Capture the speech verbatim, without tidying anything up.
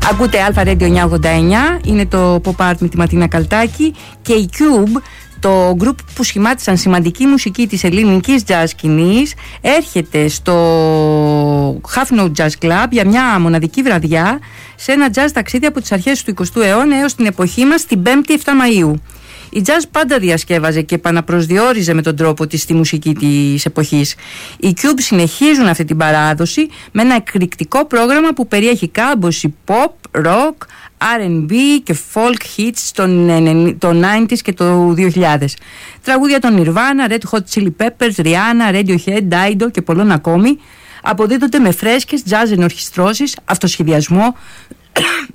Ακούτε Αλφα Radio εννιακόσια ογδόντα εννιά, είναι το Pop Art με τη Ματίνα Καλτάκη και η Cube, το group που σχημάτισαν σημαντική μουσική της ελληνικής jazz σκηνής, έρχεται στο Half Note Jazz Club για μια μοναδική βραδιά σε ένα jazz ταξίδι από τις αρχές του εικοστού αιώνα έως την εποχή μας, την πέμπτη εφτά Μαΐου. Η jazz πάντα διασκεύαζε και επαναπροσδιόριζε με τον τρόπο της τη μουσική της εποχής. Οι Cube συνεχίζουν αυτή την παράδοση με ένα εκρηκτικό πρόγραμμα που περιέχει κάμποση pop, rock, αρ εντ μπι και folk hits των ενενήντα και το δύο χιλιάδες. Τραγούδια των Nirvana, Red Hot Chili Peppers, Rihanna, Radiohead, Dido και πολλών ακόμη αποδίδονται με φρέσκες jazz ενορχιστρώσεις, αυτοσχεδιασμό